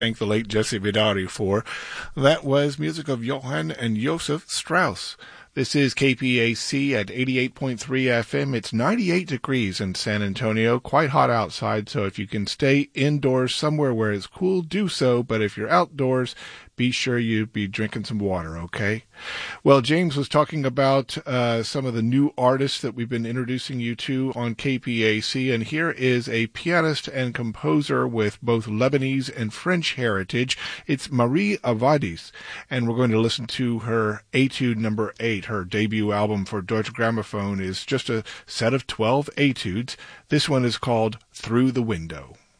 thank the late Jesse Vidari for. That was music of Johann and Joseph Strauss. This is KPAC at 88.3 FM. It's 98 degrees in San Antonio, quite hot outside, so if you can stay indoors somewhere where it's cool, do so, but if you're outdoors, be sure you be drinking some water, okay? Well, James was talking about some of the new artists that we've been introducing you to on KPAC, and here is a pianist and composer with both Lebanese and French heritage. It's Marie Avadis, and we're going to listen to her Etude number 8. Her debut album for Deutsche Grammophon is just a set of 12 etudes. This one is called Through the Window.